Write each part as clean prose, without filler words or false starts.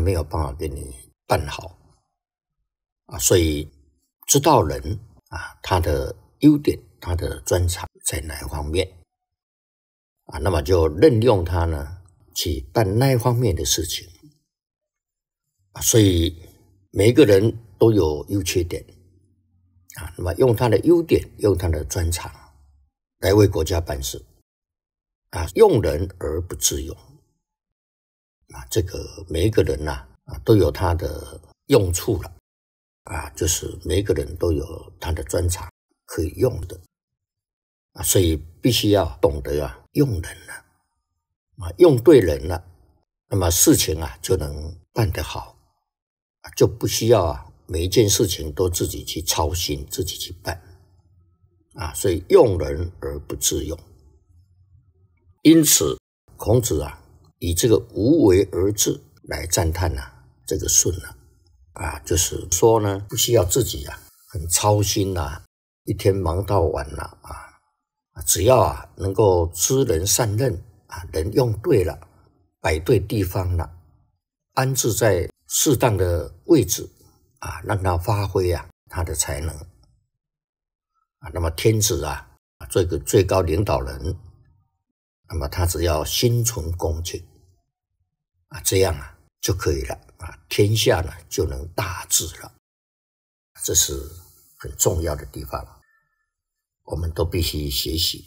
没有办法给你办好所以知道人他的优点，他的专长在哪一方面那么就任用他呢去办那一方面的事情所以每一个人都有优缺点那么用他的优点，用他的专长来为国家办事用人而不自用这个每一个人都有他的用处了就是每一个人都有他的专长可以用的所以必须要懂得用人用对人了，那么事情就能办得好就不需要每一件事情都自己去操心，自己去办所以用人而不自用。因此孔子以这个无为而治来赞叹这个舜就是说呢，不需要自己很操心一天忙到晚只要能够知人善任人用对了，摆对地方了，安置在适当的位置让他发挥他的才能那么天子这个最高领导人，那么他只要心存恭敬这样就可以了天下呢就能大治了。这是很重要的地方，我们都必须学习。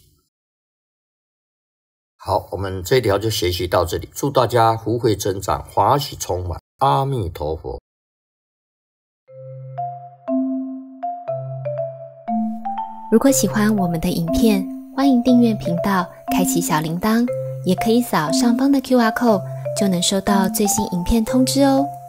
好，我们这一条就学习到这里，祝大家福慧增长，华喜充满，阿弥陀佛。 如果喜欢我们的影片，欢迎订阅频道，开启小铃铛，也可以扫上方的 QR code，就能收到最新影片通知哦。